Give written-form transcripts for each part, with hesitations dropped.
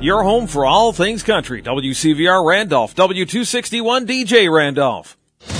your home for all things country. WCVR Randolph, W261 DJ Randolph.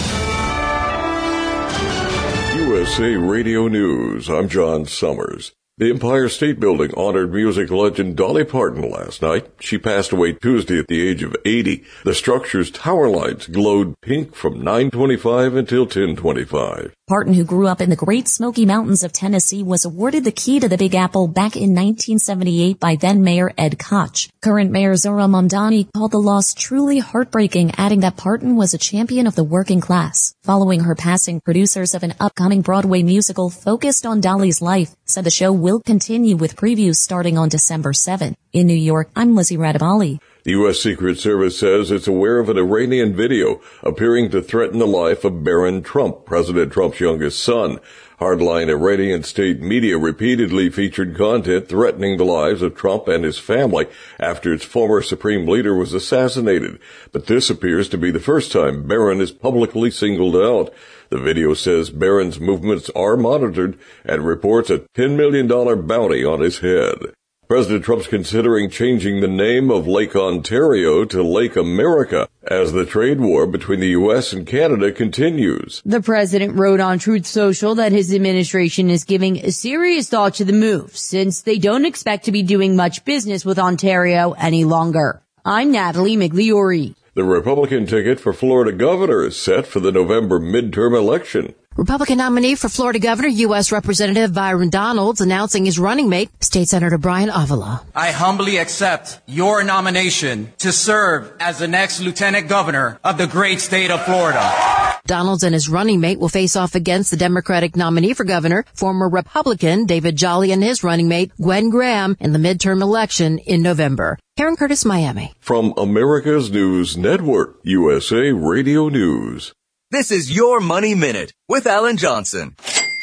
USA Radio News. I'm John Summers. The Empire State Building honored music legend Dolly Parton last night. She passed away Tuesday at the age of 80. The structure's tower lights glowed pink from 9:25 until 10:25. Parton, who grew up in the Great Smoky Mountains of Tennessee, was awarded the key to the Big Apple back in 1978 by then-Mayor Ed Koch. Current Mayor Zohra Mamdani called the loss truly heartbreaking, adding that Parton was a champion of the working class. Following her passing, producers of an upcoming Broadway musical focused on Dolly's life said the show will continue with previews starting on December 7th. In New York, I'm Lizzie Radabali. The U.S. Secret Service says it's aware of an Iranian video appearing to threaten the life of Barron Trump, President Trump's youngest son. Hardline Iranian state media repeatedly featured content threatening the lives of Trump and his family after its former supreme leader was assassinated. But this appears to be the first time Barron is publicly singled out. The video says Barron's movements are monitored and reports a $10 million bounty on his head. President Trump's considering changing the name of Lake Ontario to Lake America as the trade war between the U.S. and Canada continues. The president wrote on Truth Social that his administration is giving serious thought to the move since they don't expect to be doing much business with Ontario any longer. I'm Natalie Migliori. The Republican ticket for Florida governor is set for the November midterm election. Republican nominee for Florida Governor, U.S. Representative Byron Donalds, announcing his running mate, State Senator Brian Avila. I humbly accept your nomination to serve as the next Lieutenant Governor of the great state of Florida. Donalds and his running mate will face off against the Democratic nominee for governor, former Republican David Jolly, and his running mate, Gwen Graham, in the midterm election in November. Karen Curtis, Miami. From America's News Network, USA Radio News. This is Your Money Minute with Alan Johnson.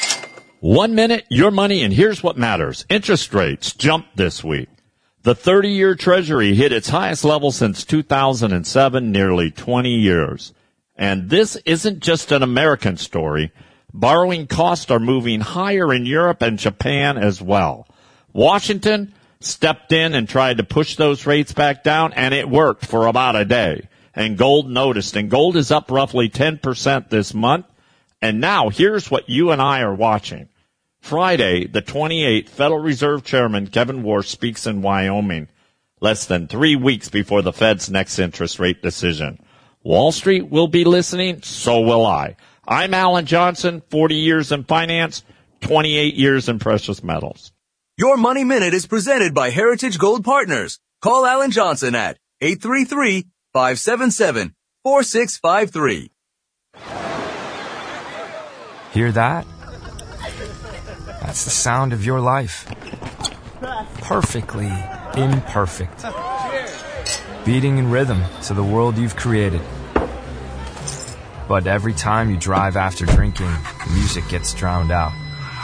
1 minute, your money, and here's what matters. Interest rates jumped this week. The 30-year Treasury hit its highest level since 2007, nearly 20 years. And this isn't just an American story. Borrowing costs are moving higher in Europe and Japan as well. Washington stepped in and tried to push those rates back down, and it worked for about a day. And gold noticed, and gold is up roughly 10% this month. And now here's what you and I are watching. Friday, the 28th, Federal Reserve Chairman Kevin Warsh speaks in Wyoming, less than 3 weeks before the Fed's next interest rate decision. Wall Street will be listening, so will I. I'm Alan Johnson, 40 years in finance, 28 years in precious metals. Your Money Minute is presented by Heritage Gold Partners. Call Alan Johnson at 833-577-4653. Hear that? That's the sound of your life. Perfectly imperfect. Beating in rhythm to the world you've created. But every time you drive after drinking, the music gets drowned out.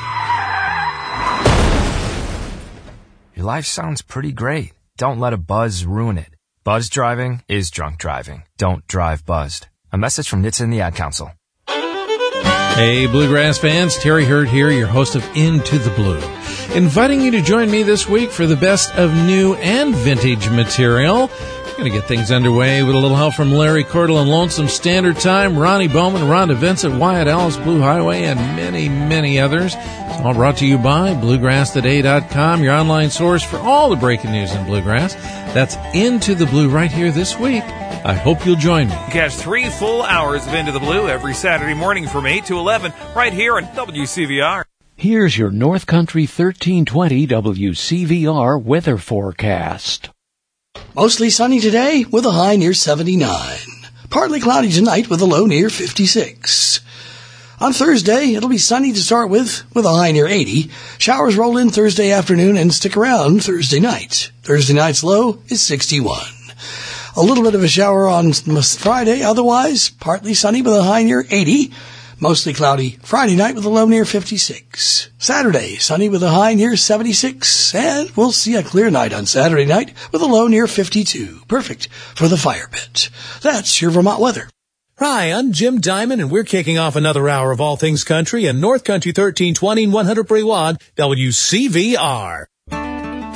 Your life sounds pretty great. Don't let a buzz ruin it. Buzz driving is drunk driving. Don't drive buzzed. A message from NHTSA and the Ad Council. Hey, Bluegrass fans, Terry Hurd here, your host of Into the Blue. Inviting you to join me this week for the best of new and vintage material. We're going to get things underway with a little help from Larry Cordell and Lonesome Standard Time, Ronnie Bowman, Rhonda Vincent, Wyatt Ellis, Blue Highway, and many, many others. It's all brought to you by BluegrassToday.com, your online source for all the breaking news in Bluegrass. That's Into the Blue right here this week. I hope you'll join me. Catch 3 full hours of Into the Blue every Saturday morning from 8 to 11 right here on WCVR. Here's your North Country 1320 WCVR weather forecast. Mostly sunny today with a high near 79. Partly cloudy tonight with a low near 56. On Thursday, it'll be sunny to start with a high near 80. Showers roll in Thursday afternoon and stick around Thursday night. Thursday night's low is 61. A little bit of a shower on Friday, otherwise partly sunny with a high near 80. Mostly cloudy Friday night with a low near 56. Saturday, sunny with a high near 76. And we'll see a clear night on Saturday night with a low near 52. Perfect for the fire pit. That's your Vermont weather. Hi, I'm Jim Diamond, and we're kicking off another hour of all things country and North Country 1320 and 100 Brewad, WCVR.